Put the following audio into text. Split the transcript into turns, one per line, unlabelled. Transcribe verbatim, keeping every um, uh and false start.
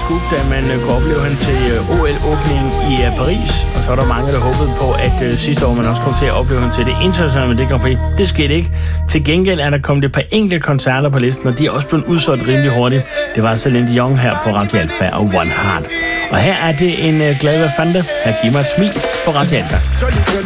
scoop, da man øh, kunne opleve hende til øh, O L-åbningen i øh, Paris. Og så var der mange, der håbede på, at øh, sidste år man også kom til at opleve hende til det internationale Melodi Grand Prix. Det skete ikke. Til gengæld er der kommet et par enkelte koncerter på listen, og de er også blevet udsolgt rimelig hurtigt. Det var Celine Dion her på Radio Alfa og One Heart. Og her er det en øh, glad hvad fanden det? Her giver mig et smil på Radio Alfa.